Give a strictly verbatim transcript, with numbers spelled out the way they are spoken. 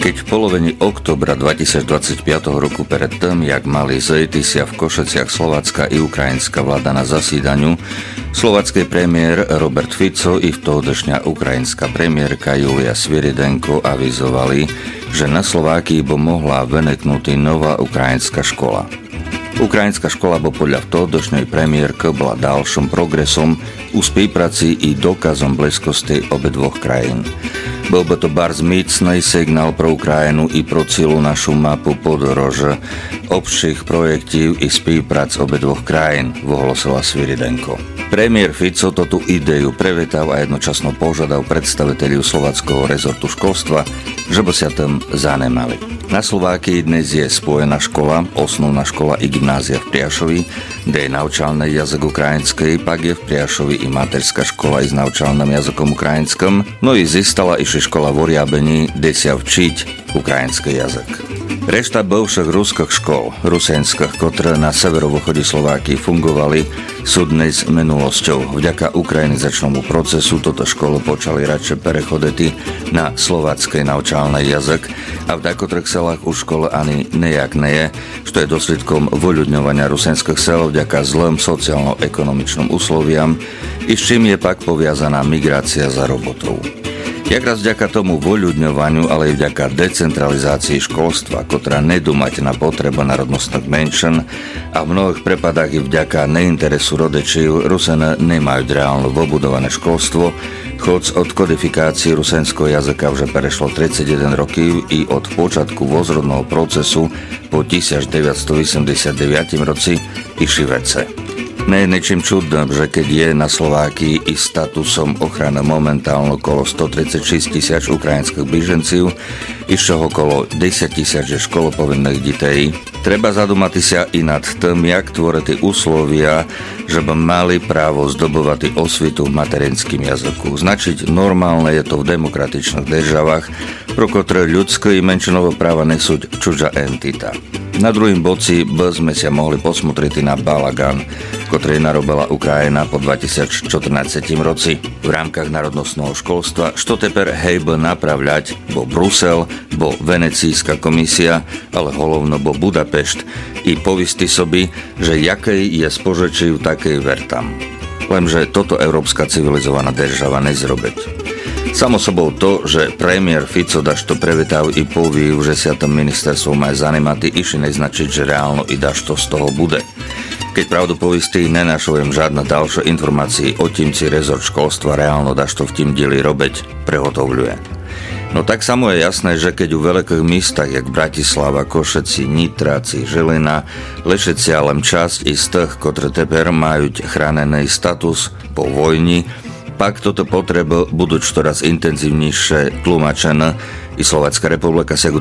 Keď v polovení októbra dvetisícdvadsaťpäť roku pred tým, jak mali zejty sa v Košeciach slovacká i ukrajinská vláda na zasídaniu, slovacký premiér Robert Fico i vtedajšia ukrajinská premiérka Julia Sviridenko avizovali, že na Slovákii by mohla veneknutý nová ukrajinská škola. Ukrajinská škola bo podľa vtedajšej premiérky bola ďalším progresom u spolupráci i dokazom blízkosti obidvoch krajín. Bol by to bardzo mocný signál pro Ukrajinu i pro celú našu mapu podorože, obších projektov i spoluprác obidvoch krajín, ohlasila Sviridenko. Premiér Fico toto ideu prevetal a jednočasno požiadal predstaviteľov slováckeho rezortu školstva, že by sa tým zanemali. Na Slovákii dnes je spojená škola, osnovná škola i gymnázia v Priašovi, kde je naučalný jazyk ukrajinský, pak je v Priašovi i materská škola i s naučalným jazykom ukrajinskom, no i zistala i škola v Oriabení, kde sa včiť ukrajinský jazyk. Rešta bivších ruských škol, rusenských, ktoré na severovýchode Slovákii fungovali, sú dnes minulosťou. Vďaka ukrajinizačnému procesu toto školu počali radšej prechoditi na slovácky naučalný jazyk a v dakotrých selách už škole ani nejak neje, što je dosledkom voľudňovania rusenských sel vďaka zlým sociálno-ekonomičným usloviam i s čím je pak poviazaná migrácia za robotou. Jak raz vďaka tomu voľudňovaniu, ale aj vďaka decentralizácii školstva, ktorá nedumať na potreba národnostných menšin a v mnohých prepadách i vďaka neinteresu rodičov Rusene nemajú reálne vobudované školstvo, choc od kodifikácie rusenského jazyka už prešlo tridsaťjeden rokov i od počiatku vozrodného procesu po devätnásťstoosemdesiatdeväť roci i šivece. Nie je ničím čudným, že keď je na Slovákii i statusom ochrany momentálno okolo stotridsaťšesť tisíc ukrajinských bížencov, i z čoho okolo desať tisíc je školopovinných detí, treba zadumať sa i nad tým, jak tvoriti uslovia, že by mali právo zdobovať osvitu v materinským jazyku. Značiť normálne je to v demokratičných državách, pro ktoré ľudské i menšinové práva nesú čudža entita. Na druhým boci by sme sa mohli posmutriť na balagan, ktorý narobila Ukrajina po dvetisícštrnásť roci v rámkach národnostného školstva, što teper hejbe napravľať bo Brusel, bo Venecijská komisia, ale hlavno bo Budapešť i povisti sobi, že jakej je spožečiju, takej vertam. Lenže toto európska civilizovaná država nezrobiť. Samo sobou to, že premiér Fico dašto prevetal i povív, že sa tam ministerstvo má zanimati, iši neznačiť, že reálno i dašto z toho bude. Keď pravdu povistí, nenašujem žiadne ďalšie informácie o tým, či rezort školstva reálno dašto v tým dieli robiť, prehotovľuje. No tak samo je jasné, že keď u veľkých místach, jak Bratislava, Košeci, Nitráci, Žilina, Lešecia len časť i z tých, ktoré teper majú chránený status po vojni, pak toto potreby budú čoraz intenzívnejšie tlmočené i Slovenská republika sa